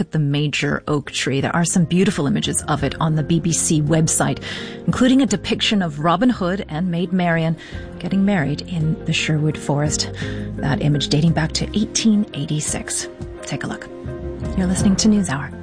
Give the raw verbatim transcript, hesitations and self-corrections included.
look at the major oak tree. There are some beautiful images of it on the B B C website, including a depiction of Robin Hood and Maid Marian getting married in the Sherwood Forest. That image dating back to eighteen eighty-six. Take a look. You're listening to NewsHour.